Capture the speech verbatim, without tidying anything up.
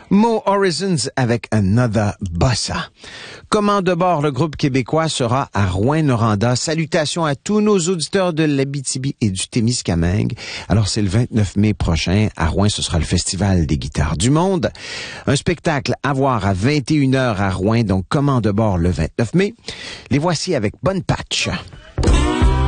Mo Horizons avec Another Bossa. Comment de bord, le groupe québécois sera à Rouyn-Noranda. Salutations à tous nos auditeurs de l'Abitibi et du Témiscamingue. Alors, c'est le vingt-neuf mai prochain. À Rouyn, ce sera le Festival des guitares du monde. Un spectacle à voir à vingt et une heures à Rouyn. Donc, comment de bord le vingt-neuf mai. Les voici avec Bonne Patch.